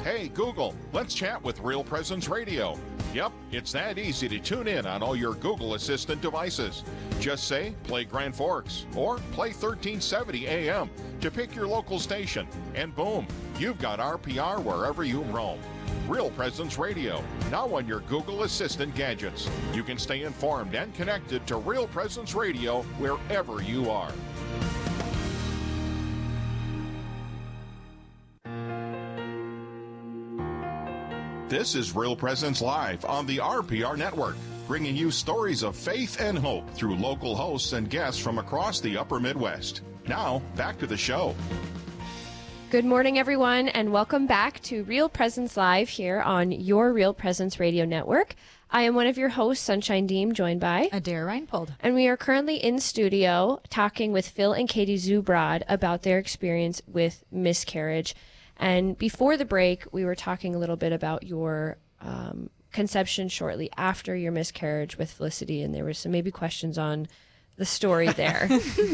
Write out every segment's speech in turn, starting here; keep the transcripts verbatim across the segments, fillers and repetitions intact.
Hey, Google, let's chat with Real Presence Radio. Yep, it's that easy to tune in on all your Google Assistant devices. Just say, play Grand Forks, or play thirteen seventy A M to pick your local station, and boom, you've got R P R wherever you roam. Real Presence Radio, now on your Google Assistant gadgets. You can stay informed and connected to Real Presence Radio wherever you are. This is Real Presence Live on the R P R Network, bringing you stories of faith and hope through local hosts and guests from across the upper Midwest. Now, back to the show. Good morning, everyone, and welcome back to Real Presence Live here on your Real Presence Radio Network. I am one of your hosts, Sunshine Deem, joined by Adair Reinpold. And we are currently in studio talking with Phil and Katie Zubrod about their experience with miscarriage. And before the break, we were talking a little bit about your um, conception shortly after your miscarriage with Felicity, and there were some maybe questions on the story there.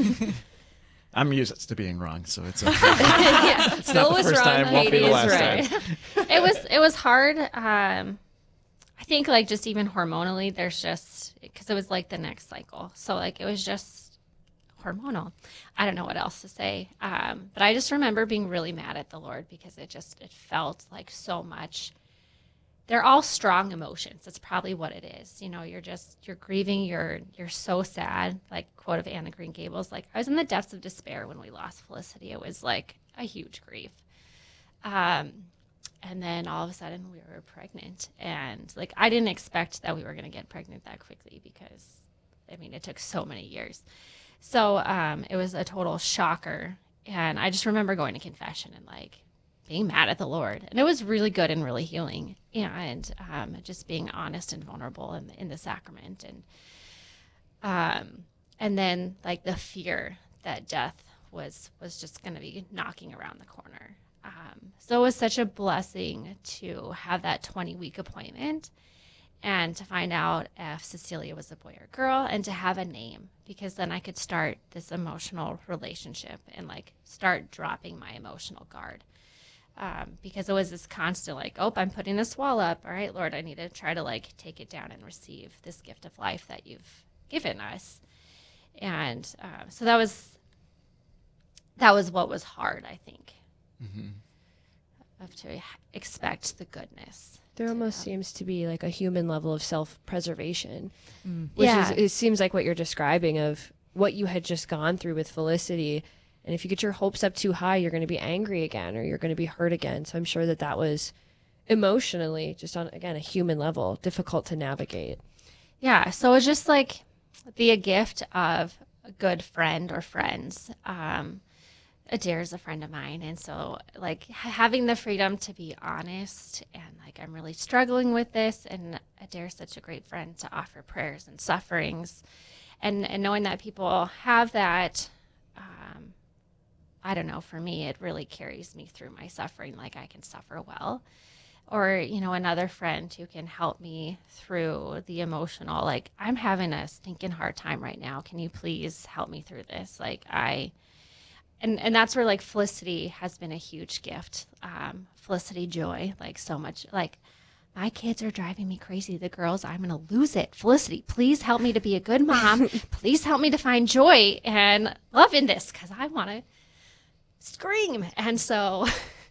I'm used to being wrong, so it's okay. yeah, it's Phil not the was first wrong, time, won't be Katie the is last right. time. it was it was hard. Um, I think like just even hormonally, there's just because it was like the next cycle, so like it was just hormonal. I don't know what else to say. Um, but I just remember being really mad at the Lord because it just, it felt like so much. They're all strong emotions. That's probably what it is. You know, you're just, you're grieving. You're, you're so sad. Like quote of Anna Green Gables, like I was in the depths of despair when we lost Felicity. It was like a huge grief. Um, and then all of a sudden we were pregnant, and like, I didn't expect that we were going to get pregnant that quickly because I mean, it took so many years. So um, it was a total shocker. And I just remember going to confession and like being mad at the Lord. And it was really good and really healing. And um, just being honest and vulnerable in the, in the sacrament. And um, and then like the fear that death was, was just going to be knocking around the corner. Um, so it was such a blessing to have that twenty-week appointment. And to find out if Cecilia was a boy or girl, and to have a name, because then I could start this emotional relationship and like start dropping my emotional guard. Um, because it was this constant like, oh, I'm putting this wall up. All right, Lord, I need to try to like take it down and receive this gift of life that you've given us. And um, so that was, that was what was hard, I think, mm-hmm. of to expect the goodness. There almost Yeah. seems to be like a human level of self-preservation, mm. which yeah. is, it seems like what you're describing of what you had just gone through with Felicity. And if you get your hopes up too high, you're going to be angry again, or you're going to be hurt again. So I'm sure that that was emotionally, just on, again, a human level, difficult to navigate. Yeah. So it's just like the gift of a good friend or friends. Um, Adair is a friend of mine. And so like having the freedom to be honest and like, I'm really struggling with this. And Adair is such a great friend to offer prayers and sufferings, and, and knowing that people have that, um, I don't know, for me, it really carries me through my suffering. Like I can suffer well, or, you know, another friend who can help me through the emotional, like I'm having a stinking hard time right now. Can you please help me through this? Like I, And and that's where like Felicity has been a huge gift. Um, Felicity Joy, like so much, like my kids are driving me crazy. The girls, I'm going to lose it. Felicity, please help me to be a good mom. Please help me to find joy and love in this, because I want to scream. And so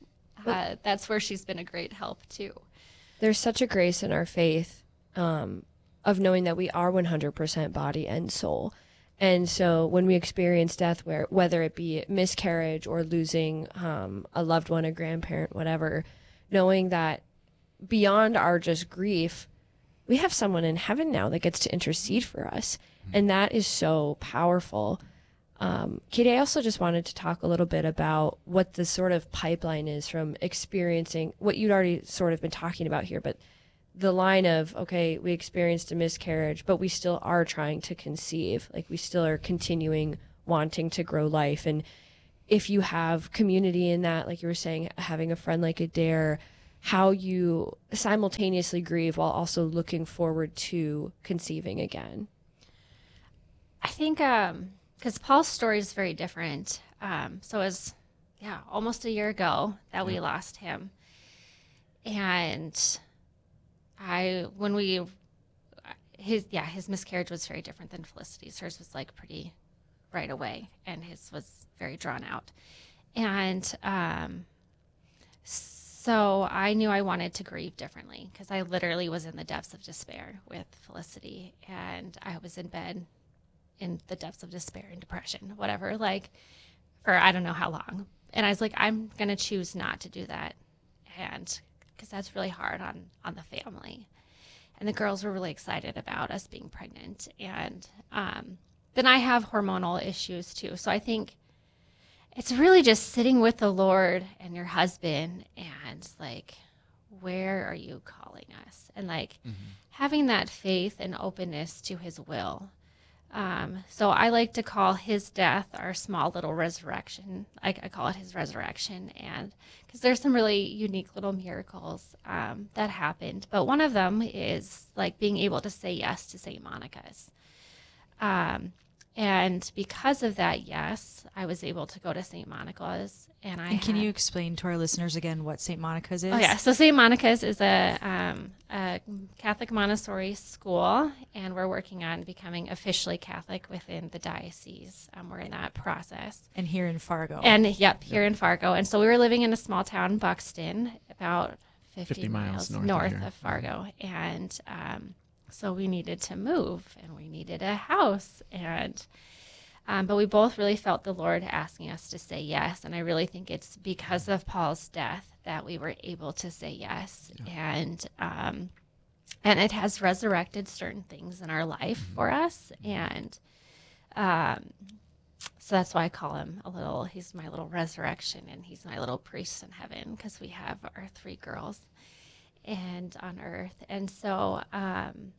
uh, that's where she's been a great help too. There's such a grace in our faith um, of knowing that we are one hundred percent body and soul. And so when we experience death, where whether it be miscarriage or losing um, a loved one, a grandparent, whatever, knowing that beyond our just grief, we have someone in heaven now that gets to intercede for us. And that is so powerful. Um, Katie, I also just wanted to talk a little bit about what the sort of pipeline is from experiencing what you'd already sort of been talking about here, but the line of, okay, we experienced a miscarriage, but we still are trying to conceive. Like we still are continuing wanting to grow life. And if you have community in that, like you were saying, having a friend like Adair, how you simultaneously grieve while also looking forward to conceiving again. I think, um, because Paul's story is very different. Um, so it was, yeah, almost a year ago that we lost him. and I, when we, his, yeah, his miscarriage was very different than Felicity's. Hers was like pretty right away, and his was very drawn out. And um, so I knew I wanted to grieve differently, because I literally was in the depths of despair with Felicity, and I was in bed in the depths of despair and depression, whatever, like for I don't know how long. And I was like, I'm going to choose not to do that. And because that's really hard on, on the family. And the girls were really excited about us being pregnant. And um, then I have hormonal issues too. So I think it's really just sitting with the Lord and your husband and like, where are you calling us? And like mm-hmm. having that faith and openness to his will. Um, so I like to call his death our small little resurrection. I, I call it his resurrection. And because there's some really unique little miracles um, that happened. But one of them is like being able to say yes to Saint Monica's. Um, and because of that, yes, I was able to go to Saint Monica's. And I and can had, you explain to our listeners again what Saint Monica's is? Oh, yeah. So Saint Monica's is a, um, a Catholic Montessori school, and we're working on becoming officially Catholic within the diocese. Um, we're in that process. And here in Fargo. And, yep, here yep. in Fargo. And so we were living in a small town, Buxton, about fifty, fifty miles, miles north, north of, of Fargo. And um, so we needed to move, and we needed a house. And Um, but we both really felt the Lord asking us to say yes. And I really think it's because of Paul's death that we were able to say yes. Yeah. And um, and it has resurrected certain things in our life mm-hmm. for us. And um, so that's why I call him a little, he's my little resurrection, and he's my little priest in heaven, because we have our three girls and on earth. And so um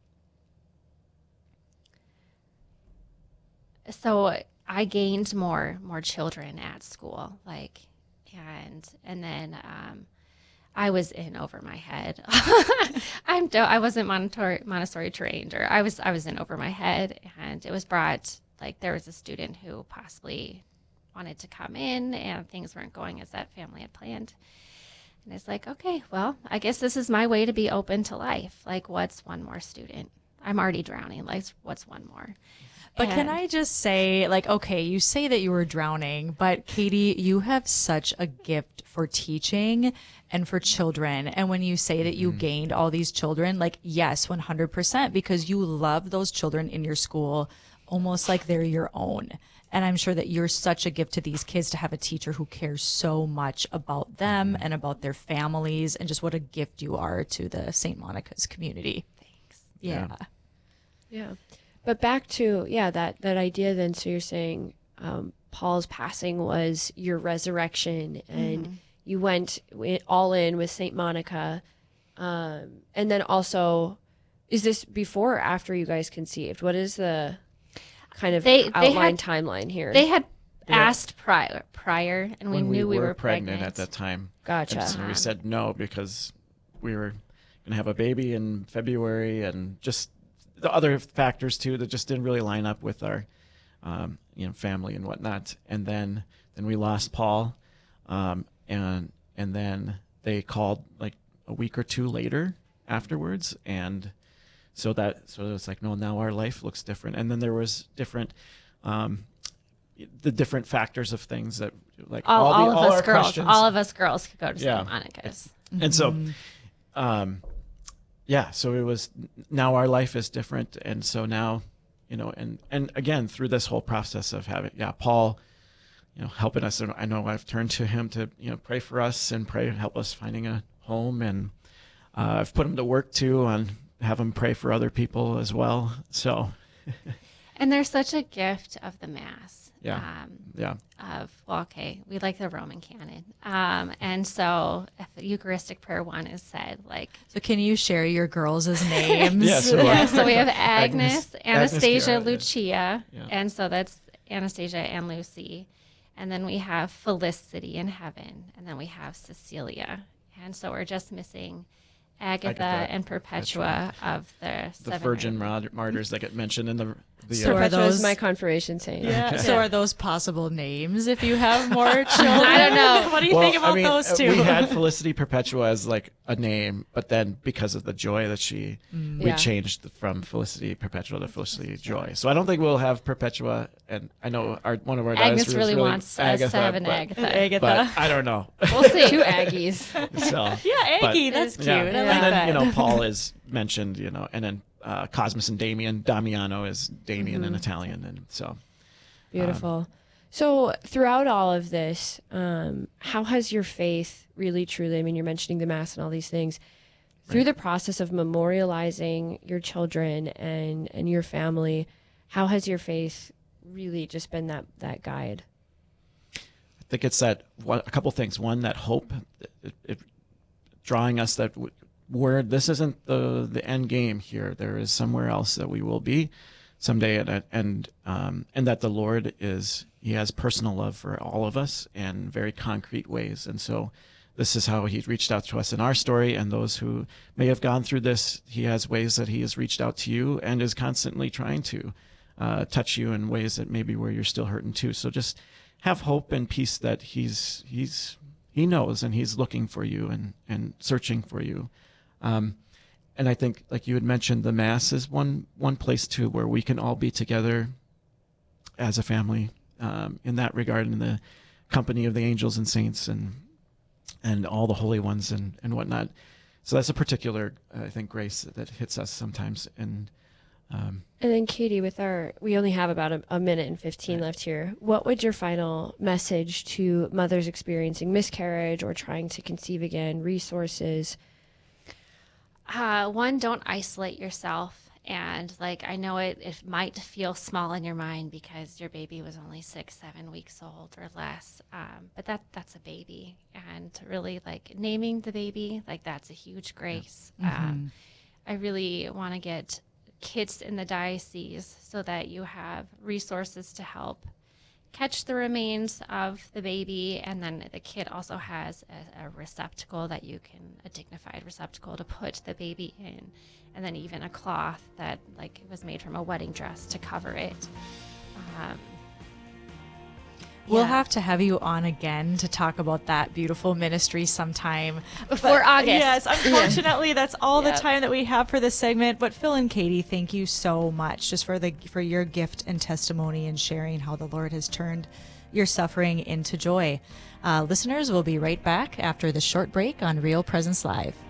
So I gained more more children at school, like, and and then um, I was in over my head. I'm do- I wasn't Montessori, Montessori trained, or I was I was in over my head, and it was brought, like, there was a student who possibly wanted to come in, and things weren't going as that family had planned. And it's like, okay, well, I guess this is my way to be open to life. Like, what's one more student? I'm already drowning. Like, what's one more? But can I just say, like, okay, you say that you were drowning, but Katie, you have such a gift for teaching and for children. And when you say that you mm-hmm. gained all these children, like, yes, one hundred percent, because you love those children in your school almost like they're your own. And I'm sure that you're such a gift to these kids to have a teacher who cares so much about them mm-hmm. and about their families, and just what a gift you are to the Saint Monica's community. Thanks. Yeah. Yeah. yeah. But back to, yeah, that, that idea then, so you're saying um, Paul's passing was your resurrection, and mm-hmm. you went all in with Saint Monica. Um, and then also, is this before or after you guys conceived? What is the kind of they, outline they had, timeline here? They had yeah. asked prior, prior, and we when knew we were, were pregnant. pregnant at that time. Gotcha. And so we said no, because we were going to have a baby in February, and just the other factors too that just didn't really line up with our, um, you know, family and whatnot. And then, then we lost Paul, um, and and then they called like a week or two later afterwards, and so that so it was like, no, now our life looks different. And then there was different, um, the different factors of things that like all, all, all the, of all us our girls, questions. all of us girls could go to Yeah. Saint Monica's. And so, um, yeah, so it was, now our life is different. And so now, you know, and, and again, through this whole process of having, yeah, Paul, you know, helping us. And I know I've turned to him to, you know, pray for us and pray, help us finding a home. And uh, I've put him to work too, on have him pray for other people as well. So. And there's such a gift of the Mass. Yeah. Um, yeah. Of, well, okay, we like the Roman canon. Um, and so if the Eucharistic prayer one is said, like. So can you share your girls' names? yeah, so, yeah, so we have Agnes, Agnes Anastasia, Agnes, Lucia. Yeah. And so that's Anastasia and Lucy. And then we have Felicity in heaven. And then we have Cecilia. And so we're just missing Agatha, Agatha and Perpetua of the the seven Virgin Mary. Mar- Martyrs that get mentioned in the The, So uh, are Perpetua is those- my confirmation saint. Yeah. So are those possible names if you have more children? I don't know. What do you well, think about I mean, those uh, two? we had Felicity Perpetua as like a name, but then because of the joy that she, we Yeah. changed from Felicity Perpetua to Felicity Joy. So I don't think we'll have Perpetua, and I know our one of our daughters Agnes really, wants us to have an but, Agatha. Agatha. but I don't know. We'll see. Two Aggies. So yeah, Aggie, but- that's cute. yeah, I like and that. then you know Paul is mentioned, you know, and then uh, Cosmas and Damien. Damiano is Damien in Italian, and so. Beautiful. So throughout all of this, um, how has your faith really, truly, I mean, you're mentioning the Mass and all these things, through the process of memorializing your children and, and your family, how has your faith really just been that, that guide? I think it's that one, a couple things. One, that hope, it, it, drawing us that w- we're, this isn't the, the end game here. There is somewhere else that we will be someday, and and um, and that the Lord is, he has personal love for all of us in very concrete ways. And so this is how he reached out to us in our story, and those who may have gone through this, he has ways that he has reached out to you and is constantly trying to uh, touch you in ways that maybe where you're still hurting too. So just have hope and peace that he's he's he knows, and he's looking for you and and searching for you. Um, And I think, like you had mentioned, the Mass is one one place too where we can all be together as a family um, in that regard, in the company of the angels and saints and and all the holy ones and, and whatnot. So that's a particular, uh, I think, grace that hits us sometimes. And um, And then Katie, with our, we only have about a, a minute and fifteen left here. What would your final message to mothers experiencing miscarriage or trying to conceive again, resources? Uh, one, don't isolate yourself. And like, I know it, it might feel small in your mind because your baby was only six, seven weeks old or less. Um, but that that's a baby. And really like naming the baby, like that's a huge grace. Um, I really want to get kids in the diocese so that you have resources to help catch the remains of the baby, and then the kid also has a, a receptacle that you can, a dignified receptacle to put the baby in, and then even a cloth that like was made from a wedding dress to cover it. Um, We'll yeah. have to have you on again to talk about that beautiful ministry sometime. Before August. Yes, unfortunately, that's all Yep. the time that we have for this segment. But Phil and Katie, thank you so much just for the for your gift and testimony and sharing how the Lord has turned your suffering into joy. Uh, listeners, we'll be right back after the short break on Real Presence Live.